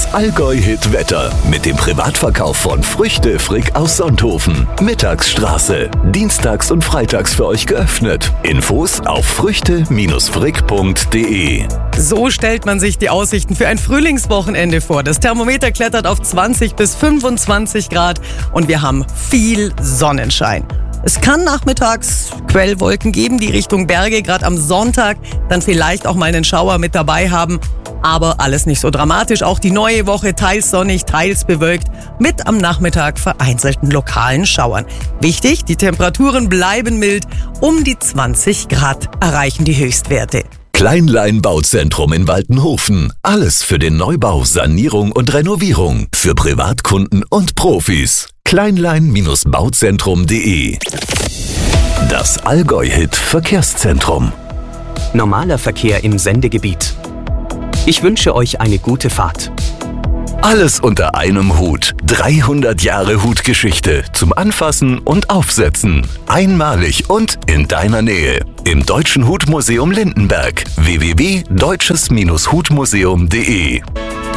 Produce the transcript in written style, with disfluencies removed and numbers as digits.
Allgäu-Hit-Wetter mit dem Privatverkauf von Früchte Frick aus Sonthofen. Mittagsstraße. Dienstags und freitags für euch geöffnet. Infos auf früchte-frick.de. So stellt man sich die Aussichten für ein Frühlingswochenende vor. Das Thermometer klettert auf 20 bis 25 Grad und wir haben viel Sonnenschein. Es kann nachmittags Quellwolken geben, die Richtung Berge, gerade am Sonntag dann vielleicht auch mal einen Schauer mit dabei haben. Aber alles nicht so dramatisch. Auch die neue Woche teils sonnig, teils bewölkt, mit am Nachmittag vereinzelten lokalen Schauern. Wichtig, die Temperaturen bleiben mild, um die 20 Grad erreichen die Höchstwerte. Kleinlein Bauzentrum in Waltenhofen. Alles für den Neubau, Sanierung und Renovierung. Für Privatkunden und Profis. Kleinlein-bauzentrum.de. Das Allgäu-Hit Verkehrszentrum. Normaler Verkehr im Sendegebiet. Ich wünsche euch eine gute Fahrt. Alles unter einem Hut. 300 Jahre Hutgeschichte. Zum Anfassen und Aufsetzen. Einmalig und in deiner Nähe. Im Deutschen Hutmuseum Lindenberg. www.deutsches-hutmuseum.de